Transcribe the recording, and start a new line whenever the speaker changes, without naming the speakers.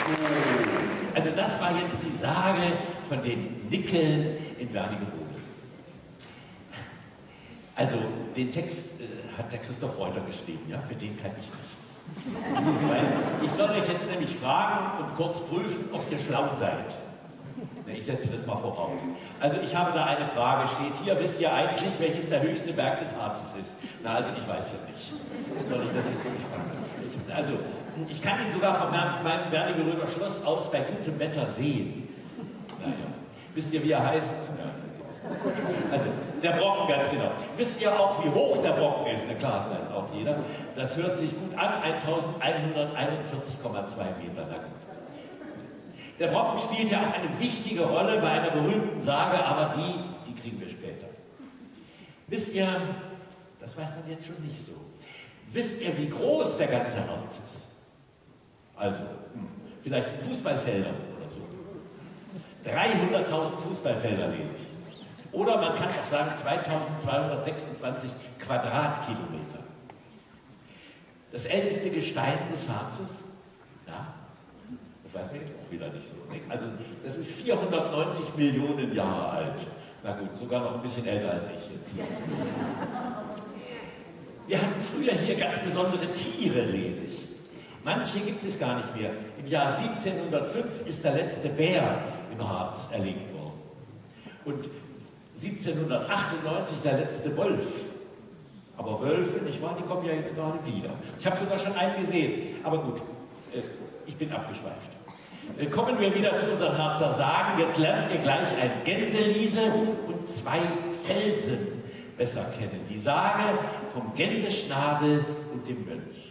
Also das war jetzt die Sage von den Nickeln in Wernigerode. Also den Text hat der Christoph Reuter geschrieben, ja, für den kann ich nichts. Weil ich soll euch jetzt nämlich fragen und kurz prüfen, ob ihr schlau seid. Ich setze das mal voraus. Also ich habe da eine Frage, steht hier, wisst ihr eigentlich, welches der höchste Berg des Harzes ist? Na, also ich weiß ja nicht. Soll ich das jetzt wirklich fragen? Also ich kann ihn sogar von meinem Wernigeröder Schloss aus bei gutem Wetter sehen. Naja. Wisst ihr, wie er heißt? Ja. Also der Brocken, ganz genau. Wisst ihr auch, wie hoch der Brocken ist? Na klar, das weiß auch jeder. Das hört sich gut an, 1141,2 Meter lang. Der Brocken spielt ja auch eine wichtige Rolle bei einer berühmten Sage, aber die kriegen wir später. Wisst ihr, das weiß man jetzt schon nicht so, wisst ihr, wie groß der ganze Harz ist? Also, vielleicht in Fußballfeldern oder so. 300.000 Fußballfelder lese ich. Oder man kann auch sagen 2226 Quadratkilometer. Das älteste Gestein des Harzes, ja, das weiß man jetzt auch wieder nicht so. Also das ist 490 Millionen Jahre alt. Na gut, sogar noch ein bisschen älter als ich jetzt. Wir hatten früher hier ganz besondere Tiere, lese ich. Manche gibt es gar nicht mehr. Im Jahr 1705 ist der letzte Bär im Harz erlegt worden. Und 1798 der letzte Wolf. Aber Wölfe, nicht wahr, die kommen ja jetzt gerade wieder. Ich habe sogar schon einen gesehen. Aber gut, ich bin abgeschweift. Kommen wir wieder zu unseren Harzer Sagen. Jetzt lernt ihr gleich ein Gänseliese und zwei Felsen besser kennen. Die Sage vom Gänseschnabel und dem Mönch.